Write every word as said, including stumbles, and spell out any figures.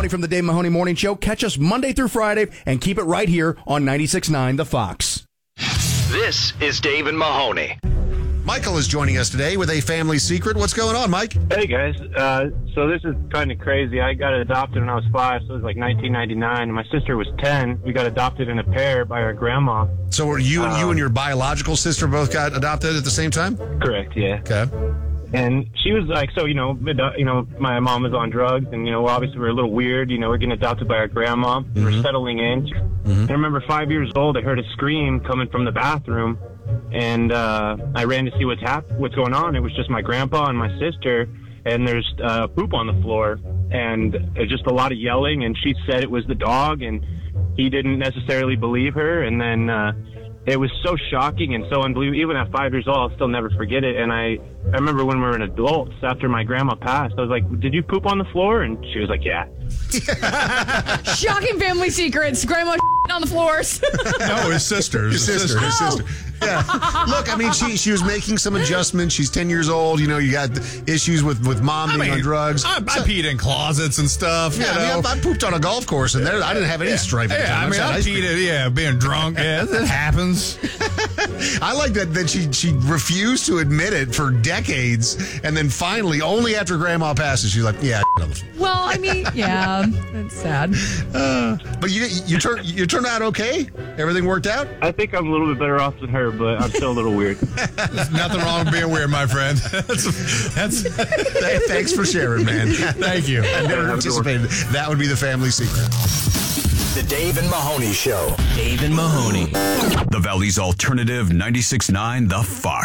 Mahoney from the Dave Mahoney Morning Show. Catch us Monday through Friday and keep it right here on ninety-six point nine The Fox. This is Dave and Mahoney. Michael is joining us today with a family secret. What's going on, Mike? Hey, guys. Uh, so this is kind of crazy. I got adopted when I was five, so it was like nineteen ninety-nine. My sister was ten. We got adopted in a pair by our grandma. So were you, Um, you and your biological sister both got adopted at the same time? Correct, yeah. Okay. And she was like, so, you know, ado- you know, my mom was on drugs, and, you know, obviously we were a little weird. You know, we're getting adopted by our grandma. Mm-hmm. We're settling in. Mm-hmm. And I remember five years old, I heard a scream coming from the bathroom, and uh, I ran to see what's hap- what's going on. It was just my grandpa and my sister, and there's uh, poop on the floor, and uh, just a lot of yelling, and she said it was the dog, and he didn't necessarily believe her, and then uh, it was so shocking and so unbelievable. Even at five years old, I'll still never forget it. And I, I remember when we were adults, after my grandma passed, I was like, did you poop on the floor? And she was like, yeah. Shocking family secrets. Grandma on the floors. No, his sister. His sister. His Oh. sister. Yeah. Look, I mean, she she was making some adjustments. She's ten years old. You know, you got issues with, with mom I being mean, on drugs. I, I So- peed in closets and stuff. Yeah, you I, know. mean, I, I pooped on a golf course, and there I didn't have any stripe. at the Yeah, time. I mean, just had I ice peed cream. it, yeah, being drunk. Yeah, that happens. I like that that she she refused to admit it for decades, and then finally, only after Grandma passes, she's like, "Yeah." on the floor." Well, I mean, yeah, that's sad. But you you turned you turned out okay. Everything worked out. I think I'm a little bit better off than her, but I'm still a little weird. There's nothing wrong with being weird, my friend. that's, that's, Hey, thanks for sharing, man. thank you. I never anticipated that would be the family secret. The Dave and Mahoney Show. Dave and Mahoney. The Valley's Alternative ninety-six point nine The Fox.